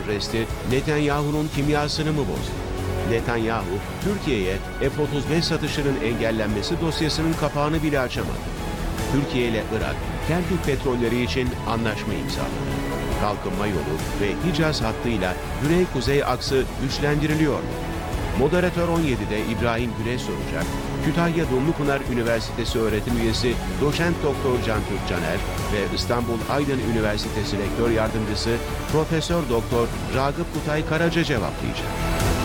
resti Netanyahu'nun kimyasını mı bozdu? Netanyahu, Türkiye'ye F-35 satışının engellenmesi dosyasının kapağını bile açamadı. Türkiye ile Irak, Kerkük petrolleri için anlaşma imzaladı. Kalkınma yolu ve Hicaz hattıyla Güney-Kuzey aksı güçlendiriliyor. Moderatör 17'de İbrahim Güneş soracak. Kütahya Dumlupınar Üniversitesi öğretim üyesi Doçent Doktor Can Türk Caner ve İstanbul Aydın Üniversitesi Rektör Yardımcısı Profesör Doktor Ragıp Kutay Karaca cevaplayacak.